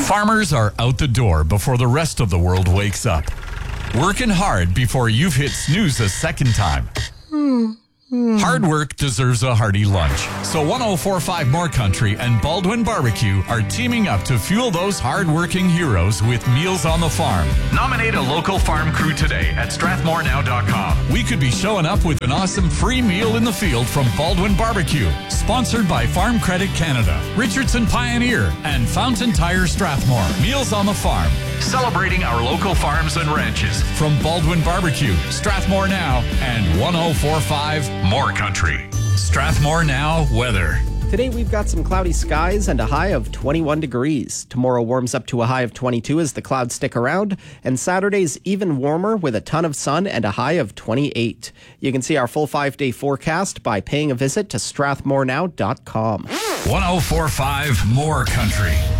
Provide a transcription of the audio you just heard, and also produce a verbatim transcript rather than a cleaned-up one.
Farmers are out the door before the rest of the world wakes up. Working hard before you've hit snooze a second time. Hard work deserves a hearty lunch. So one oh four point five More Country and Baldwin Barbecue are teaming up to fuel those hard-working heroes with Meals on the Farm. Nominate a local farm crew today at strathmore now dot com. We could be showing up with an awesome free meal in the field from Baldwin Barbecue. Sponsored by Farm Credit Canada, Richardson Pioneer, and Fountain Tire Strathmore. Meals on the Farm. Celebrating our local farms and ranches. From Baldwin Barbecue, Strathmore Now, and one oh four point five More Country. Strathmore Now weather. Today we've got some cloudy skies and a high of twenty-one degrees. Tomorrow warms up to a high of twenty-two as the clouds stick around. And Saturday's even warmer with a ton of sun and a high of twenty-eight. You can see our full five-day forecast by paying a visit to strathmore now dot com. one oh four point five More Country.